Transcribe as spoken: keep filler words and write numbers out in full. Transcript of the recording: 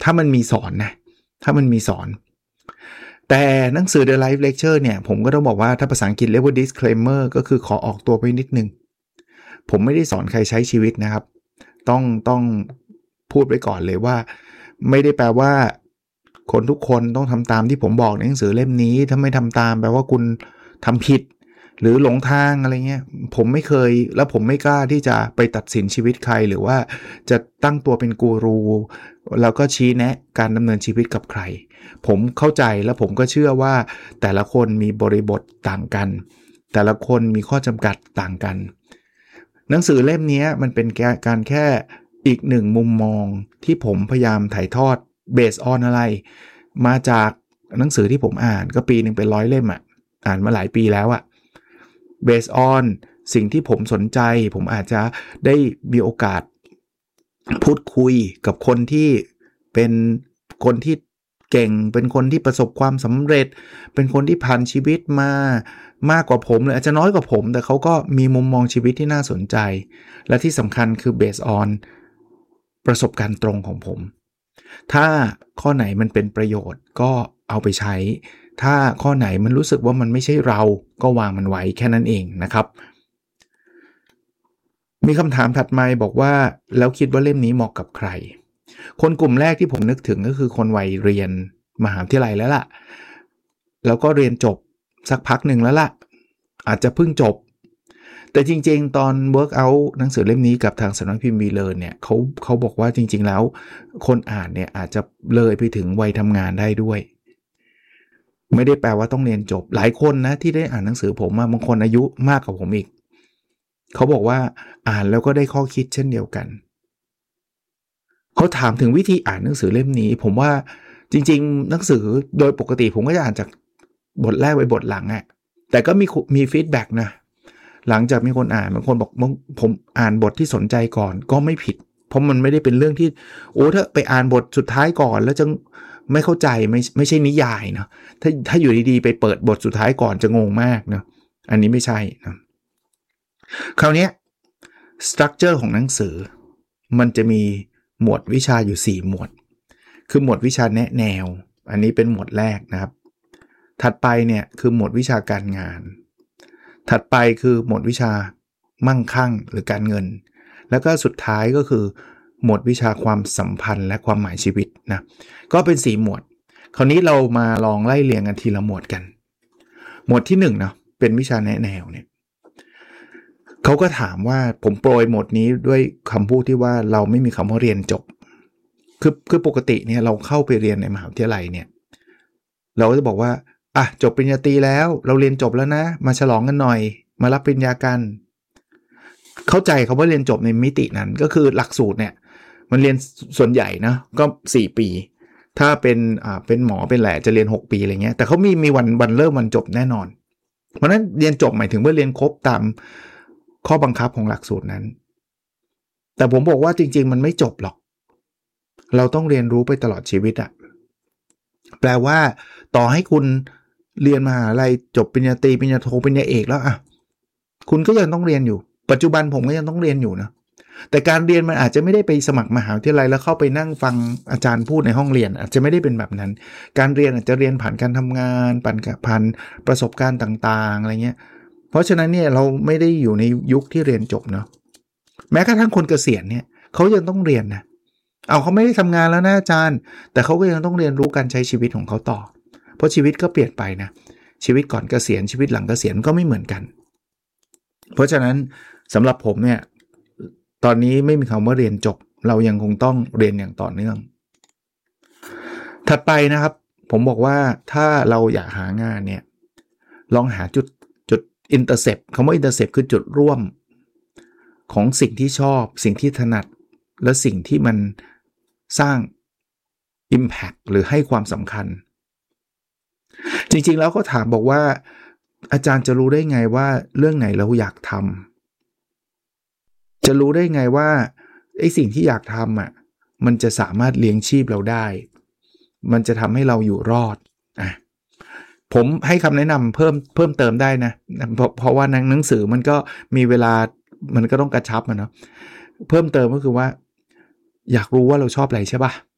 ถ้ามันมีสอนนะถ้ามันมีสอนแต่หนังสือ The Life Lecture เนี่ยผมก็ต้องบอกว่าถ้าภาษาอังกฤษเรียกว่า disclaimer ก็คือขอออกตัวไปนิดนึงผมไม่ได้สอนใครใช้ชีวิตนะครับต้องต้องพูดไว้ก่อนเลยว่าไม่ได้แปลว่าคนทุกคนต้องทำตามที่ผมบอกในหนังสือเล่มนี้ถ้าไม่ทำตามแปลว่าคุณทำผิดหรือหลงทางอะไรเงี้ยผมไม่เคยแล้วผมไม่กล้าที่จะไปตัดสินชีวิตใครหรือว่าจะตั้งตัวเป็นกูรูแล้วก็ชี้แนะการดำเนินชีวิตกับใครผมเข้าใจและผมก็เชื่อว่าแต่ละคนมีบริบทต่างกันแต่ละคนมีข้อจำกัดต่างกันหนังสือเล่มนี้มันเป็นการแค่อีกหนึ่งมุมมองที่ผมพยายามถ่ายทอดเบสออนอะไรมาจากหนังสือที่ผมอ่านก็ปีนึงเป็นร้อยเล่มอ่ะอ่านมาหลายปีแล้วอ่ะเบสออนสิ่งที่ผมสนใจผมอาจจะได้มีโอกาสพูดคุยกับคนที่เป็นคนที่เก่งเป็นคนที่ประสบความสำเร็จเป็นคนที่ผ่านชีวิตมามากกว่าผมหรืออาจจะน้อยกว่าผมแต่เขาก็มีมุมมองชีวิตที่น่าสนใจและที่สำคัญคือเบสออนประสบการณ์ตรงของผมถ้าข้อไหนมันเป็นประโยชน์ก็เอาไปใช้ถ้าข้อไหนมันรู้สึกว่ามันไม่ใช่เราก็วางมันไว้แค่นั้นเองนะครับมีคำถามถัดมาบอกว่าแล้วคิดว่าเล่มนี้เหมาะกับใครคนกลุ่มแรกที่ผมนึกถึงก็คือคนวัยเรียนมหาวิทยาลัยแล้วล่ะแล้วก็เรียนจบสักพักหนึ่งแล้วล่ะอาจจะเพิ่งจบแต่จริงๆตอน work out หนังสือเล่มนี้กับทางสำนักพิมพ์วีเลอร์เนี่ยเขาเขาบอกว่าจริงๆแล้วคนอ่านเนี่ยอาจจะเลยไปถึงวัยทำงานได้ด้วยไม่ได้แปลว่าต้องเรียนจบหลายคนนะที่ได้อ่านหนังสือผมบางคนอายุมากกว่าผมอีกเขาบอกว่าอ่านแล้วก็ได้ข้อคิดเช่นเดียวกันเขาถามถึงวิธีอ่านหนังสือเล่มนี้ผมว่าจริงๆหนังสือโดยปกติผมก็จะอ่านจากบทแรกไปบทหลังอะแต่ก็มีมีฟีดแบ็กนะหลังจากมีคนอ่านบางคนบอกผมอ่านบทที่สนใจก่อนก็ไม่ผิดเพราะมันไม่ได้เป็นเรื่องที่โอ้ถ้าไปอ่านบทสุดท้ายก่อนแล้วจะไม่เข้าใจไม่ไม่ใช่นิยายนะถ้าถ้าอยู่ดีๆไปเปิดบทสุดท้ายก่อนจะงงมากนะอันนี้ไม่ใช่นะคราวนี้สตรัคเจอร์ของหนังสือมันจะมีหมวดวิชาอยู่สี่หมวดคือหมวดวิชาแนะแนวอันนี้เป็นหมวดแรกนะครับถัดไปเนี่ยคือหมวดวิชาการงานถัดไปคือหมวดวิชามั่งคั่งหรือการเงินแล้วก็สุดท้ายก็คือหมวดวิชาความสัมพันธ์และความหมายชีวิตนะก็เป็นสี่หมวดคราวนี้เรามาลองไล่เรียงกันทีละหมวดกันหมวดที่หนึ่งเนาะเป็นวิชาแนะแนวเนี่ยเขาก็ถามว่าผมโปรยหมวดนี้ด้วยคำพูดที่ว่าเราไม่มีคำว่าเรียนจบคือคือปกติเนี่ยเราเข้าไปเรียนในมหาวิทยาลัยเนี่ยเราก็จะบอกว่าอ่ะจบปริญญาตรีแล้วเราเรียนจบแล้วนะมาฉลองกันหน่อยมารับปริญญากันเข้าใจคำว่าเรียนจบในมิตินั้นก็คือหลักสูตรเนี่ยมันเรียนส่วนใหญ่นะก็สี่ปีถ้าเป็นอ่าเป็นหมอเป็นแหละจะเรียนหกปีอะไรเงี้ยแต่เขามีมีวันวันเริ่มวันจบแน่นอนเพราะนั้นเรียนจบหมายถึงว่าเรียนครบตามข้อบังคับของหลักสูตรนั้นแต่ผมบอกว่าจริงๆมันไม่จบหรอกเราต้องเรียนรู้ไปตลอดชีวิตอะแปลว่าต่อให้คุณเรียนมหาลัยจบปริญญาตรีปริญญาโทปริญญาเอกแล้วอะคุณก็ยังต้องเรียนอยู่ปัจจุบันผมก็ยังต้องเรียนอยู่นะแต่การเรียนมันอาจจะไม่ได้ไปสมัครมหาวิทยาลัยแล้วเข้าไปนั่งฟังอาจารย์พูดในห้องเรียนอาจจะไม่ได้เป็นแบบนั้นการเรียนอาจจะเรียนผ่านการทำงานผ่านผ่านประสบการณ์ต่างๆอะไรเงี้ยเพราะฉะนั้นเนี่ยเราไม่ได้อยู่ในยุคที่เรียนจบเนาะแม้กระทั่งคนเกษียณเนี่ยเขายังต้องเรียนนะเอาเขาไม่ได้ทำงานแล้วนะอาจารย์แต่เขาก็ยังต้องเรียนรู้การใช้ชีวิตของเขาต่อเพราะชีวิตก็เปลี่ยนไปนะชีวิตก่อนเกษียณชีวิตหลังเกษียณก็ไม่เหมือนกันเพราะฉะนั้นสำหรับผมเนี่ยตอนนี้ไม่มีคำว่าเรียนจบเรายังคงต้องเรียนอย่างต่อเนื่องถัดไปนะครับผมบอกว่าถ้าเราอยากหางานเนี่ยลองหาจุดจุด intercept คำว่า intercept คือจุดร่วมของสิ่งที่ชอบสิ่งที่ถนัดและสิ่งที่มันสร้าง impact หรือให้ความสำคัญจริงๆแล้วก็ถามบอกว่าอาจารย์จะรู้ได้ไงว่าเรื่องไหนเราอยากทำจะรู้ได้ไงว่าไอ้สิ่งที่อยากทำอ่ะมันจะสามารถเลี้ยงชีพเราได้มันจะทำให้เราอยู่รอดอ่ะผมให้คำแนะนำเพิ่มเพิ่มเติมได้นะเพราะเพราะว่าหนังสือมันก็มีเวลามันก็ต้องกระชับมันเนาะเพิ่มเติมก็คือว่าอยากรู้ว่าเราชอบอะไรใช่ป่ะ